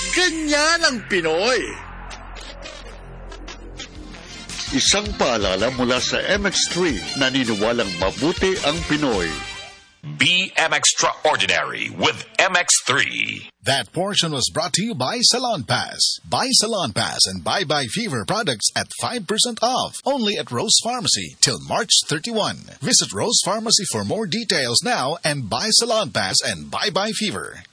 Ganyan ang Pinoy. Isang paalala mula sa MX3, naniniwalang mabuti ang Pinoy. Be extraordinary with MX3. That portion was brought to you by Salon Pass. Buy Salon Pass and Bye Fever products at 5% off. Only at Rose Pharmacy till March 31. Visit Rose Pharmacy for more details now and buy Salon Pass and Bye Fever.